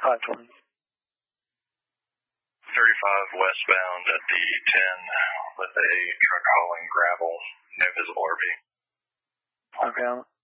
520. 35 westbound at the 10 with a truck hauling gravel, no visible RV. Okay.